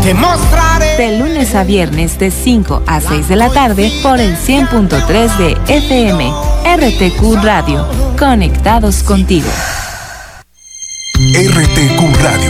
Te mostraré. De lunes a viernes de 5 a 6 de la tarde por el 100.3 de FM. RTQ Radio. Conectados contigo. RTQ Radio.